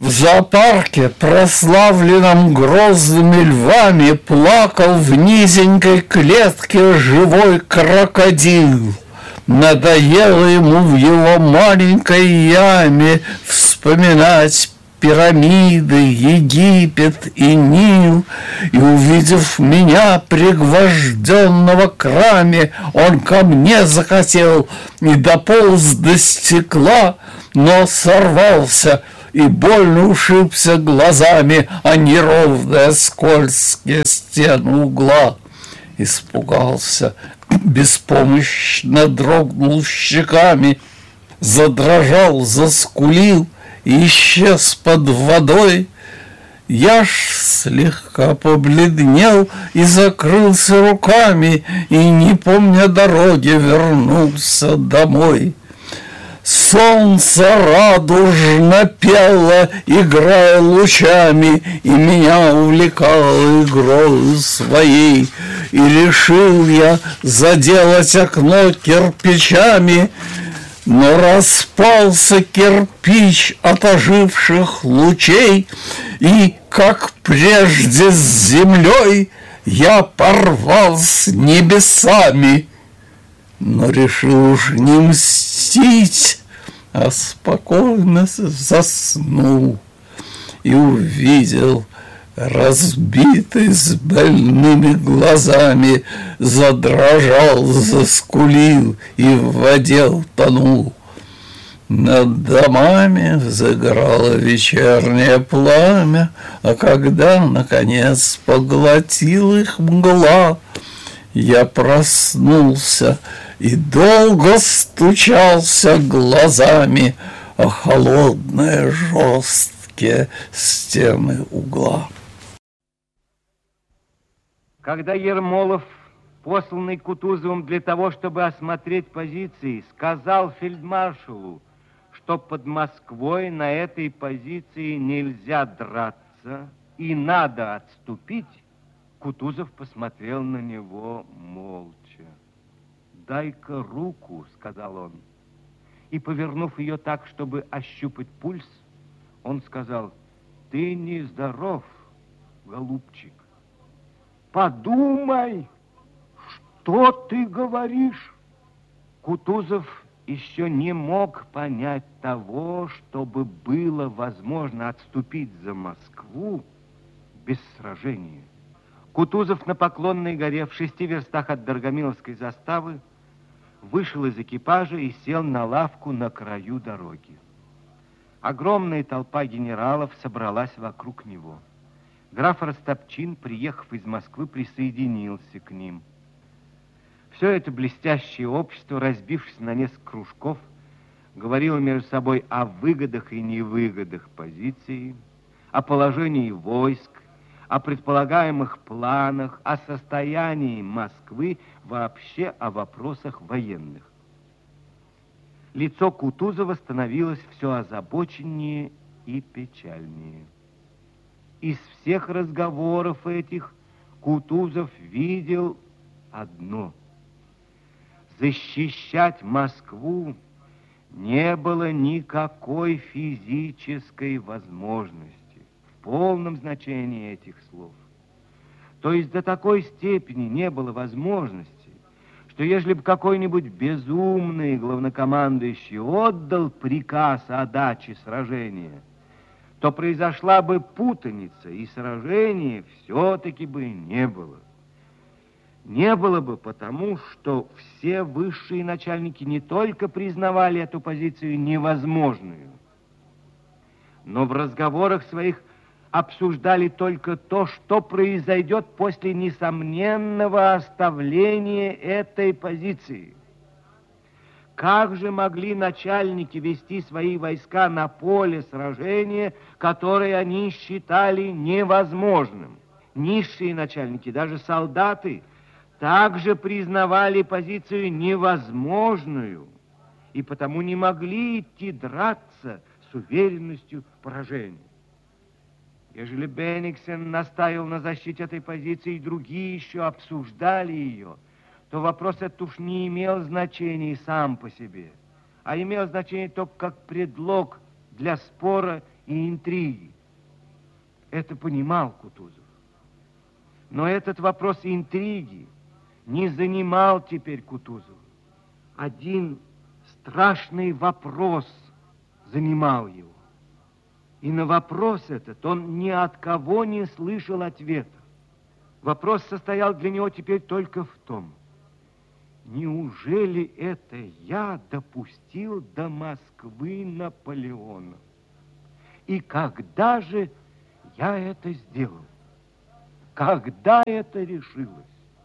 В зоопарке, прославленном грозными львами, плакал в низенькой клетке живой крокодил. Надоело ему в его маленькой яме вспоминать пирамиды, Египет и Нил, и, увидев меня, пригвожденного к раме, он ко мне захотел и дополз до стекла, но сорвался и больно ушибся глазами о неровные скользкие стены угла. Испугался, беспомощно дрогнул щеками, задрожал, заскулил и исчез под водой. Я ж слегка побледнел и закрылся руками, и, не помня дороги, вернулся домой. Солнце радужно пело, играя лучами, и меня увлекало игрою своей. И решил я заделать окно кирпичами, но распался кирпич от оживших лучей, и, как прежде с землей, я порвал с небесами. Но решил уж не мстить, а спокойно заснул и увидел разбитый с больными глазами, задрожал, заскулил и в воде утонул. Над домами загорало вечернее пламя, а когда, наконец, поглотил их мгла, я проснулся и долго стучался глазами о холодные жесткие стены угла. Когда Ермолов, посланный Кутузовым для того, чтобы осмотреть позиции, сказал фельдмаршалу, что под Москвой на этой позиции нельзя драться и надо отступить, Кутузов посмотрел на него молча. «Дай-ка руку», — сказал он. И, повернув ее так, чтобы ощупать пульс, он сказал: «Ты нездоров, голубчик. Подумай, что ты говоришь?» Кутузов еще не мог понять того, чтобы было возможно отступить за Москву без сражения. Кутузов на Поклонной горе в 6 верстах от Доргомиловской заставы вышел из экипажа и сел на лавку на краю дороги. Огромная толпа генералов собралась вокруг него. Граф Растопчин, приехав из Москвы, присоединился к ним. Все это блестящее общество, разбившись на несколько кружков, говорило между собой о выгодах и невыгодах позиции, о положении войск, о предполагаемых планах, о состоянии Москвы, вообще о вопросах военных. Лицо Кутузова становилось все озабоченнее и печальнее. Из всех разговоров этих Кутузов видел одно: защищать Москву не было никакой физической возможности в полном значении этих слов. То есть до такой степени не было возможности, что ежели бы какой-нибудь безумный главнокомандующий отдал приказ о даче сражения, то произошла бы путаница, и сражения все-таки бы не было. Не было бы потому, что все высшие начальники не только признавали эту позицию невозможную, но в разговорах своих обсуждали только то, что произойдет после несомненного оставления этой позиции. Как же могли начальники вести свои войска на поле сражения, которое они считали невозможным? Низшие начальники, даже солдаты, также признавали позицию невозможную и потому не могли идти драться с уверенностью поражения. Ежели Бенниксен настаивал на защите этой позиции, и другие еще обсуждали ее, то вопрос этот уж не имел значения сам по себе, а имел значение только как предлог для спора и интриги. Это понимал Кутузов. Но этот вопрос интриги не занимал теперь Кутузова. Один страшный вопрос занимал его. И на вопрос этот он ни от кого не слышал ответа. Вопрос состоял для него теперь только в том: неужели это я допустил до Москвы Наполеона? И когда же я это сделал? Когда это решилось?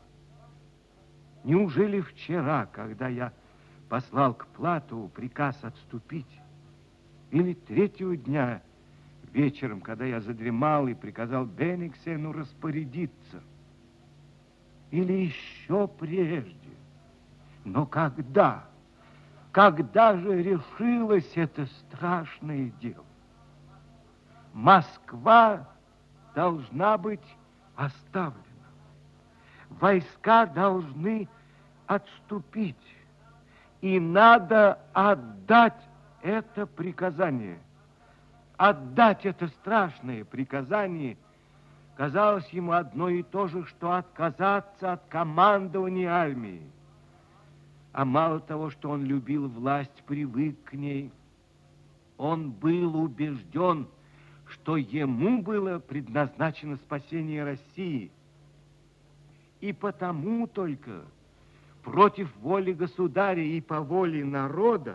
Неужели вчера, когда я послал к Платову приказ отступить? Или третьего дня вечером, когда я задремал и приказал Бенигсену распорядиться? Или еще прежде? Но когда? Когда же решилось это страшное дело? Москва должна быть оставлена. Войска должны отступить. И надо отдать это приказание. Отдать это страшное приказание казалось ему одно и то же, что отказаться от командования армией. А мало того, что он любил власть, привык к ней, он был убежден, что ему было предназначено спасение России. И потому только против воли государя и по воле народа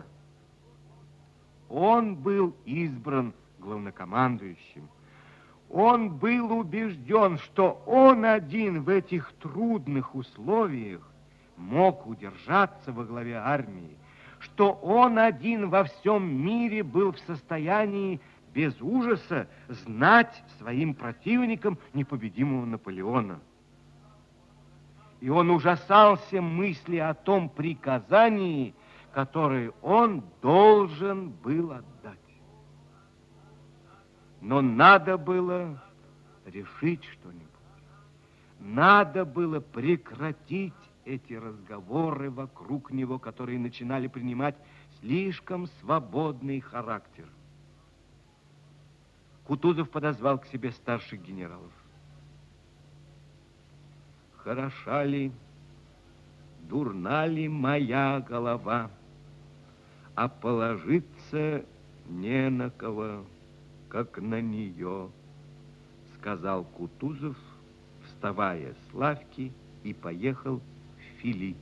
он был избран главнокомандующим. Он был убежден, что он один в этих трудных условиях мог удержаться во главе армии, что он один во всем мире был в состоянии без ужаса знать своим противникам непобедимого Наполеона. И он ужасался мысли о том приказании, которое он должен был отдать. Но надо было решить что-нибудь. Надо было прекратить эти разговоры вокруг него, которые начинали принимать слишком свободный характер. Кутузов подозвал к себе старших генералов. Хороша ли, дурна ли моя голова, а положиться не на кого, как на нее, сказал Кутузов, вставая с лавки, и поехал в Фили.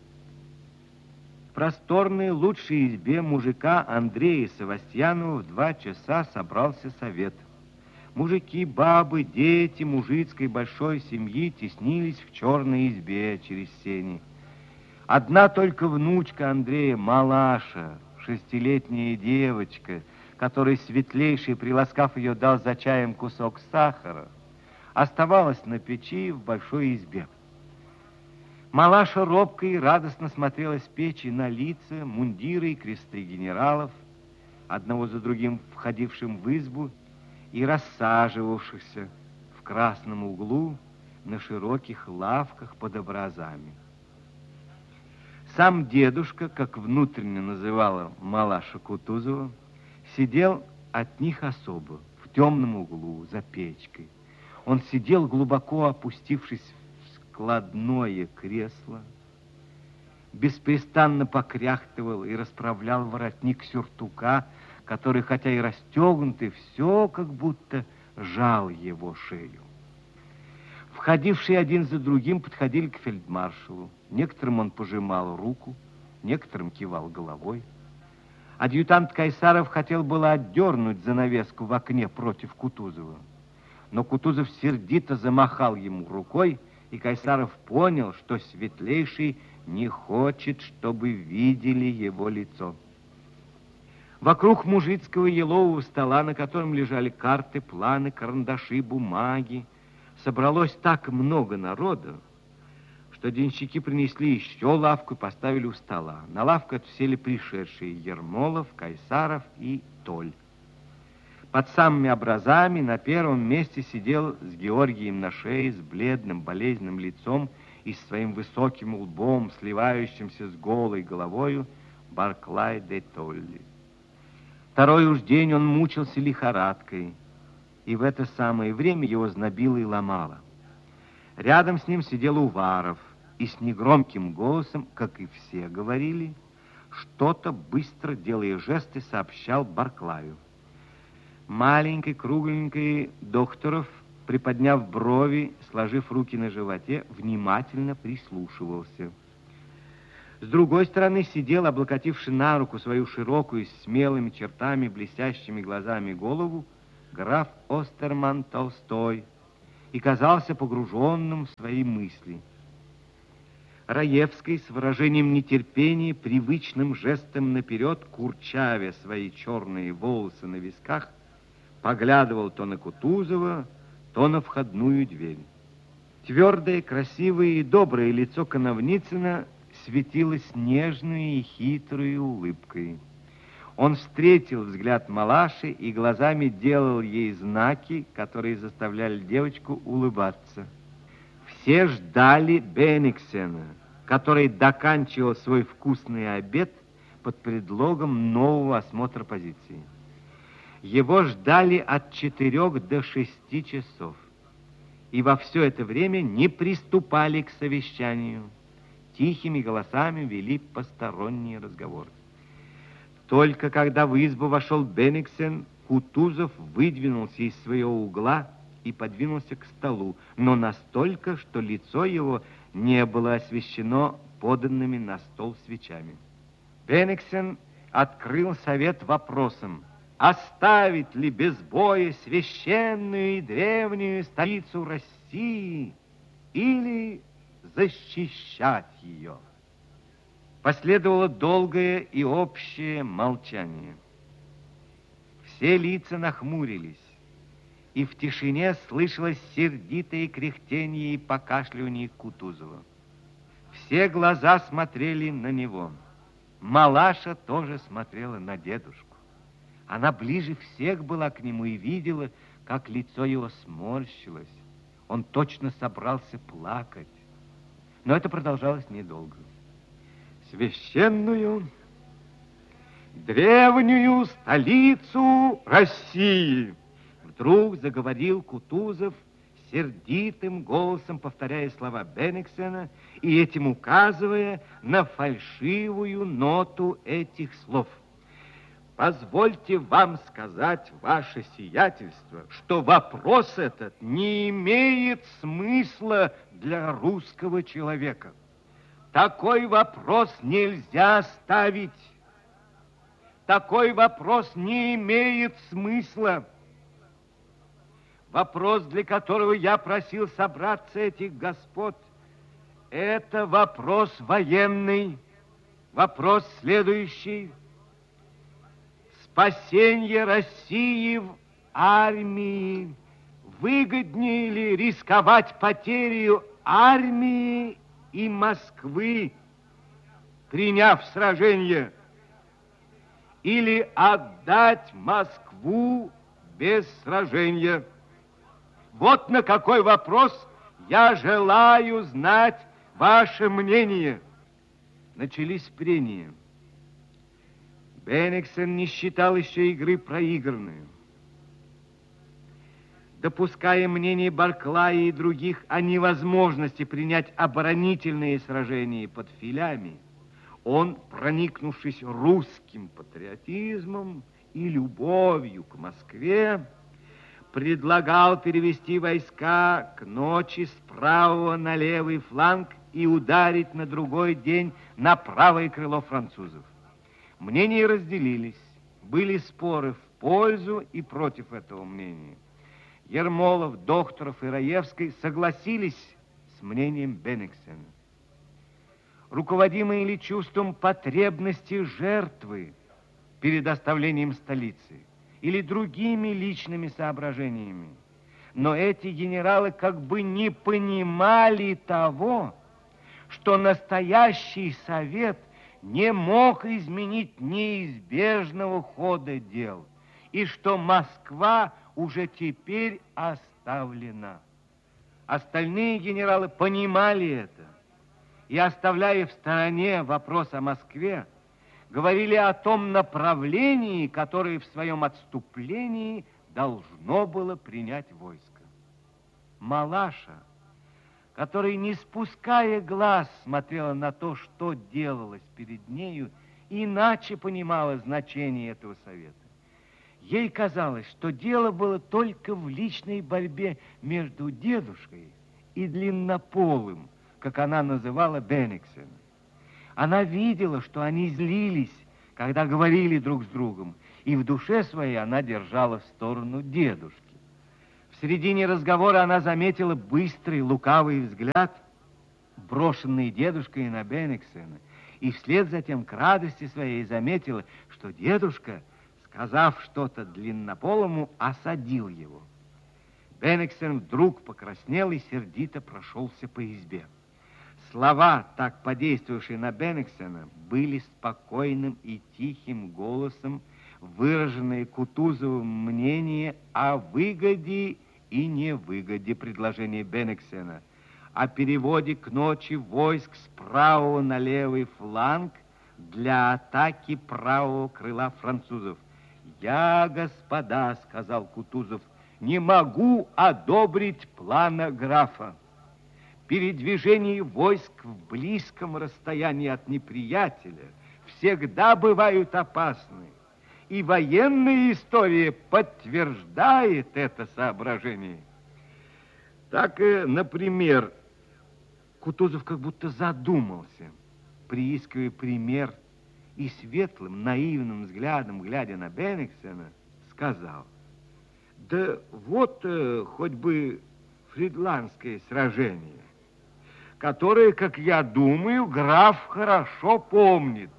В просторной лучшей избе мужика Андрея Севастьянова в 2 часа собрался совет. Мужики, бабы, дети мужицкой большой семьи теснились в черной избе через сени. Одна только внучка Андрея, Малаша, 6-летняя девочка, которой светлейший, приласкав ее, дал за чаем кусок сахара, оставалась на печи в большой избе. Малаша робко и радостно смотрела с печи на лица, мундиры и кресты генералов, одного за другим входившим в избу и рассаживавшихся в красном углу на широких лавках под образами. Сам дедушка, как внутренне называла Малаша Кутузова, сидел от них особо, в темном углу, за печкой. Он сидел, глубоко опустившись в складное кресло, беспрестанно покряхтывал и расправлял воротник сюртука, который, хотя и расстегнутый, все как будто жал его шею. Входившие один за другим подходили к фельдмаршалу. Некоторым он пожимал руку, некоторым кивал головой. Адъютант Кайсаров хотел было отдернуть занавеску в окне против Кутузова, но Кутузов сердито замахал ему рукой, и Кайсаров понял, что светлейший не хочет, чтобы видели его лицо. Вокруг мужицкого елового стола, на котором лежали карты, планы, карандаши, бумаги, собралось так много народа, что денщики принесли еще лавку и поставили у стола. На лавку отсели пришедшие Ермолов, Кайсаров и Толь. Под самыми образами на первом месте сидел с Георгием на шее, с бледным болезненным лицом и с своим высоким лбом, сливающимся с голой головою, Барклай де Толли. Второй уж день он мучился лихорадкой, и в это самое время его знобило и ломало. Рядом с ним сидел Уваров и с негромким голосом, как и все говорили, что-то, быстро делая жесты, сообщал Барклаю. Маленький, кругленький Докторов, приподняв брови, сложив руки на животе, внимательно прислушивался. С другой стороны сидел, облокотивший на руку свою широкую, с смелыми чертами, блестящими глазами голову, граф Остерман Толстой, и казался погруженным в свои мысли. Раевский с выражением нетерпения, привычным жестом наперед, курчавя свои черные волосы на висках, поглядывал то на Кутузова, то на входную дверь. Твердое, красивое и доброе лицо Коновницына светилось нежной и хитрой улыбкой. Он встретил взгляд Малаши и глазами делал ей знаки, которые заставляли девочку улыбаться. Все ждали Бениксена, который доканчивал свой вкусный обед под предлогом нового осмотра позиции. Его ждали от 4 до 6 часов. И во все это время не приступали к совещанию. Тихими голосами вели посторонние разговоры. Только когда в избу вошел Бениксен, Кутузов выдвинулся из своего угла и подвинулся к столу, но настолько, что лицо его не было освещено поданными на стол свечами. Бениксен открыл совет вопросом: оставить ли без боя священную и древнюю столицу России или защищать ее? Последовало долгое и общее молчание. Все лица нахмурились, и в тишине слышалось сердитое кряхтение и покашливание Кутузова. Все глаза смотрели на него. Малаша тоже смотрела на дедушку. Она ближе всех была к нему и видела, как лицо его сморщилось. Он точно собрался плакать. Но это продолжалось недолго. Священную, древнюю столицу России, вдруг заговорил Кутузов сердитым голосом, повторяя слова Бениксена и этим указывая на фальшивую ноту этих слов. Позвольте вам сказать, ваше сиятельство, что вопрос этот не имеет смысла для русского человека. Такой вопрос нельзя ставить. Такой вопрос не имеет смысла. Вопрос, для которого я просил собраться этих господ, это вопрос военный. Вопрос следующий. Спасение России в армии. Выгоднее ли рисковать потерю армии и Москвы, приняв сражение, или отдать Москву без сражения? Вот на какой вопрос я желаю знать ваше мнение. Начались прения. Бениксен не считал еще игры проигранной. Допуская мнение Барклая и других о невозможности принять оборонительные сражения под Филями, он, проникнувшись русским патриотизмом и любовью к Москве, предлагал перевести войска к ночи с правого на левый фланг и ударить на другой день на правое крыло французов. Мнения разделились, были споры в пользу и против этого мнения. Ермолов, Докторов и Раевский согласились с мнением Бениксена. Руководимые ли чувством потребности жертвы перед оставлением столицы или другими личными соображениями, но эти генералы как бы не понимали того, что настоящий совет не мог изменить неизбежного хода дел, и что Москва уже теперь оставлена. Остальные генералы понимали это, и, оставляя в стороне вопрос о Москве, говорили о том направлении, которое в своем отступлении должно было принять войско. Малаша, которая, не спуская глаз, смотрела на то, что делалось перед нею, иначе понимала значение этого совета. Ей казалось, что дело было только в личной борьбе между дедушкой и длиннополым, как она называла Бенниксена. Она видела, что они злились, когда говорили друг с другом, и в душе своей она держала в сторону дедушки. В середине разговора она заметила быстрый, лукавый взгляд, брошенный дедушкой на Бенниксена, и вслед за тем к радости своей заметила, что дедушка, сказав что-то длиннополому, осадил его. Бенниксен вдруг покраснел и сердито прошелся по избе. Слова, так подействовавшие на Бенниксена, были спокойным и тихим голосом, выраженные Кутузовым мнение о выгоде и невыгоде предложения Бенниксена, о переводе к ночи войск с правого на левый фланг для атаки правого крыла французов. «Я, господа, — сказал Кутузов, — не могу одобрить плана графа. Передвижение войск в близком расстоянии от неприятеля всегда бывают опасны, и военная история подтверждает это соображение». Так, например, Кутузов как будто задумался, приискивая пример, и светлым, наивным взглядом, глядя на Бенниксена, сказал: «Да вот хоть бы Фридландское сражение, которое, как я думаю, граф хорошо помнит,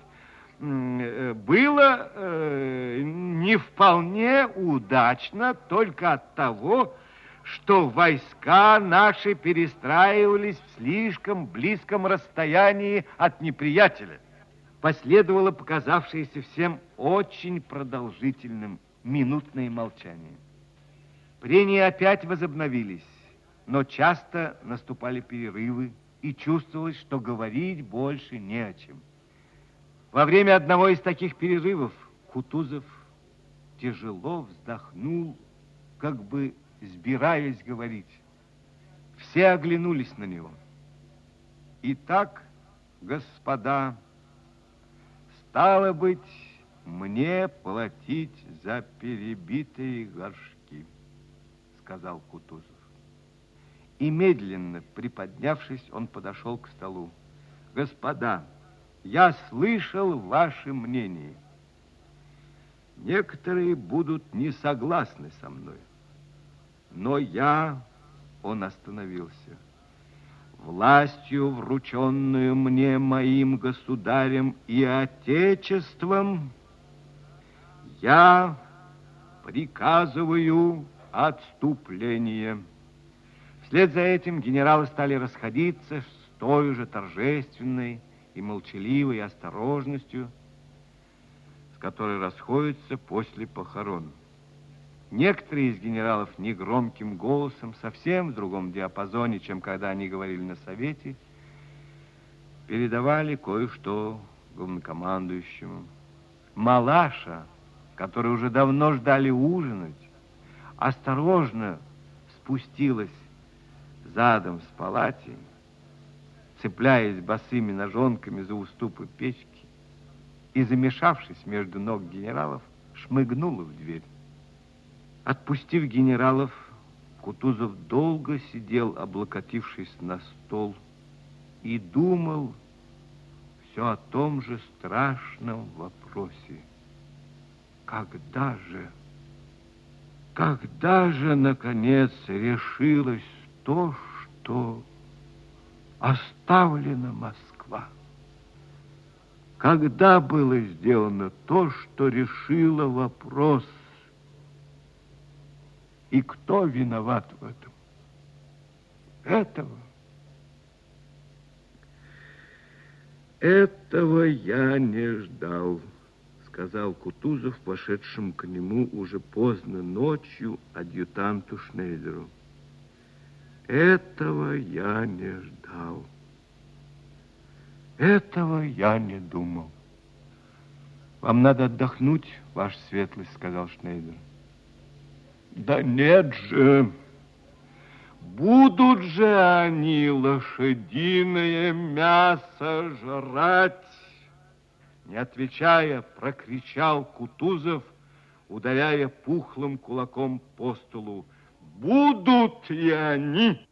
было не вполне удачно только от того, что войска наши перестраивались в слишком близком расстоянии от неприятеля». Последовало показавшееся всем очень продолжительным минутное молчание. Прения опять возобновились, но часто наступали перерывы, и чувствовалось, что говорить больше не о чем. Во время одного из таких перерывов Кутузов тяжело вздохнул, как бы сбираясь говорить. Все оглянулись на него. «Итак, господа, стало быть, мне платить за перебитые горшки», — сказал Кутузов. И медленно приподнявшись, он подошел к столу. «Господа, я слышал ваше мнение. Некоторые будут не согласны со мной, но я...» Он остановился. «Властью, врученную мне моим государем и отечеством, я приказываю отступление». Вслед за этим генералы стали расходиться с той же торжественной и молчаливой осторожностью, с которой расходятся после похорон. Некоторые из генералов негромким голосом, совсем в другом диапазоне, чем когда они говорили на совете, передавали кое-что главнокомандующему. Малаша, который уже давно ждали ужинать, осторожно спустилась задом с палати, цепляясь босыми ножонками за уступы печки, и, замешавшись между ног генералов, шмыгнула в дверь. Отпустив генералов, Кутузов долго сидел, облокотившись на стол, и думал все о том же страшном вопросе. Когда же, наконец, решилось то, что оставлена Москва? Когда было сделано то, что решило вопрос? И кто виноват в этом? Этого я не ждал, сказал Кутузов, вошедшим к нему уже поздно ночью адъютанту Шнейдеру. Этого я не ждал. Этого я не думал. Вам надо отдохнуть, ваша светлость, сказал Шнейдер. Да нет же. Будут же они лошадиное мясо жрать. Не отвечая, прокричал Кутузов, ударяя пухлым кулаком по столу. Будут и они.